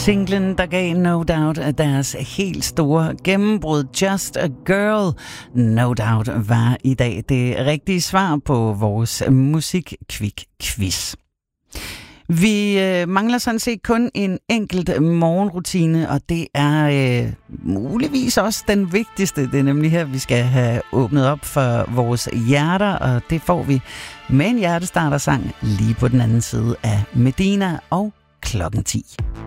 Singlen, der gav No Doubt deres helt store gennembrud, Just a Girl. No Doubt var i dag det rigtige svar på vores musik-kvik-quiz. Vi mangler sådan set kun en enkelt morgenrutine, og det er muligvis også den vigtigste. Det er nemlig her, vi skal have åbnet op for vores hjerter, og det får vi med en hjertestartersang lige på den anden side af Medina og klokken 10.